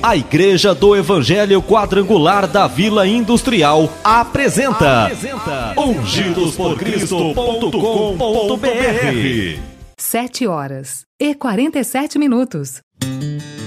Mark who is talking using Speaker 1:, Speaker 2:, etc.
Speaker 1: A Igreja do Evangelho Quadrangular da Vila Industrial apresenta ungidosporcristo.com.br.
Speaker 2: 7h47.